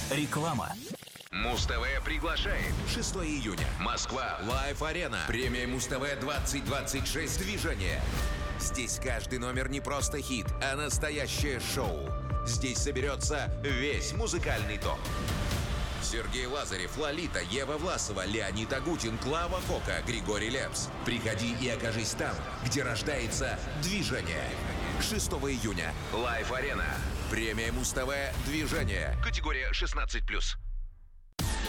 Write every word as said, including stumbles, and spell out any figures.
Реклама. Муз-ТВ приглашает. шестого июня. Москва. Лайв-арена. Премия Муз-ТВ двадцать двадцать шесть. Движение. Здесь каждый номер не просто хит, а настоящее шоу. Здесь соберется весь музыкальный топ. Сергей Лазарев, Лолита, Ева Власова, Леонид Агутин, Клава Кока, Григорий Лепс. Приходи и окажись там, где рождается движение. шестого июня. Лайв-арена. Премия Муз-ТВ. Движение. Категория шестнадцать плюс.